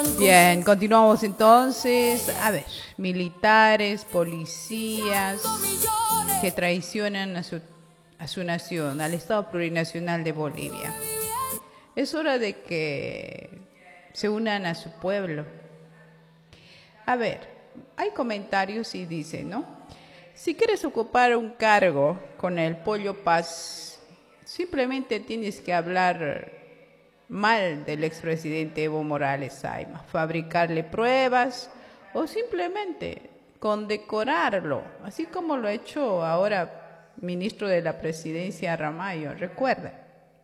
Bien, continuamos entonces. A ver, militares, policías que traicionan a su nación, al Estado Plurinacional de Bolivia. Es hora de que se unan a su pueblo. A ver, hay comentarios y dicen, ¿no? Si quieres ocupar un cargo con el Pollo Paz, simplemente tienes que hablar mal del expresidente Evo Morales Saima, fabricarle pruebas o simplemente condecorarlo, así como lo ha hecho ahora ministro de la Presidencia Ramallo, recuerda.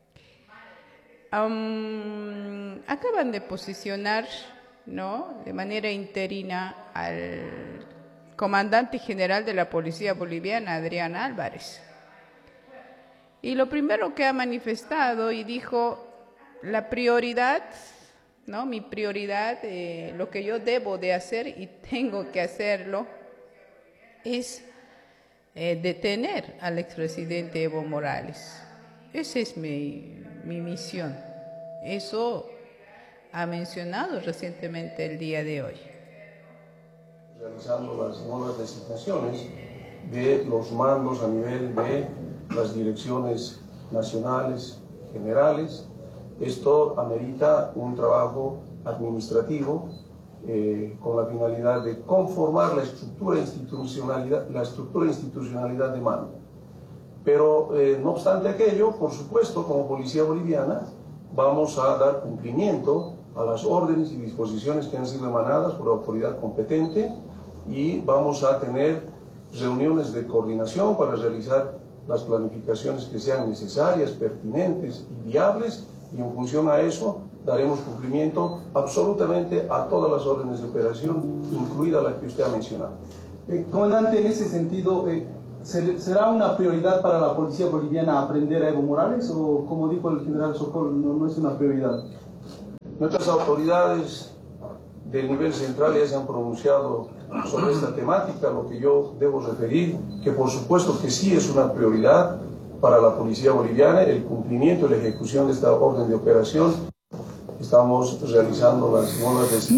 Acaban de posicionar, ¿no?, de manera interina al comandante general de la Policía Boliviana, Adrián Álvarez. Y lo primero que ha manifestado y dijo, la prioridad, ¿no?, mi prioridad, lo que yo debo de hacer y tengo que hacerlo, es detener al expresidente Evo Morales. Esa es mi misión. Eso ha mencionado recientemente el día de hoy. Realizando las nuevas designaciones de los mandos a nivel de las direcciones nacionales, generales. Esto amerita un trabajo administrativo con la finalidad de conformar la estructura institucionalidad de mando. Pero no obstante aquello, por supuesto, como Policía Boliviana, vamos a dar cumplimiento a las órdenes y disposiciones que han sido emanadas por la autoridad competente y vamos a tener reuniones de coordinación para realizar las planificaciones que sean necesarias, pertinentes y viables, y en función a eso daremos cumplimiento absolutamente a todas las órdenes de operación, incluida la que usted ha mencionado. Comandante, en ese sentido, ¿será una prioridad para la policía boliviana aprender a Evo Morales o, como dijo el general Socorro, no es una prioridad? Nuestras autoridades del nivel central ya se han pronunciado sobre esta temática, lo que yo debo referir, que por supuesto que sí es una prioridad para la policía boliviana, el cumplimiento y la ejecución de esta orden de operación. Estamos realizando las nuevas